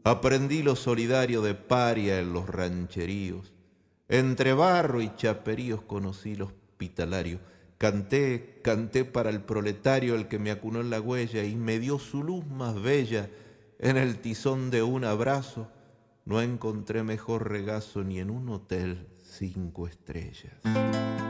Aprendí lo solidario de paria en los rancheríos. Entre barro y chaperíos conocí lo hospitalario. Canté para el proletario, el que me acunó en la huella y me dio su luz más bella. En el tizón de un abrazo no encontré mejor regazo ni en un hotel 5 estrellas.